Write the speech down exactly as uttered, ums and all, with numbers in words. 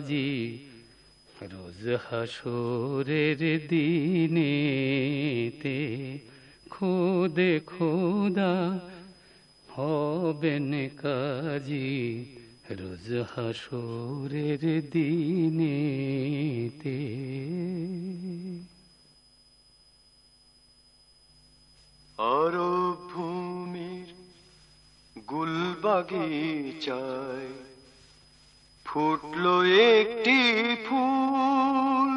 কাজী রোজ হাসরের দিনেতে খুদে খোদা হবেন কাজী রোজ হাসরের দিনেতে। আরব ভূমির গুলবাগিচায় ফুটলো একটি ফুল,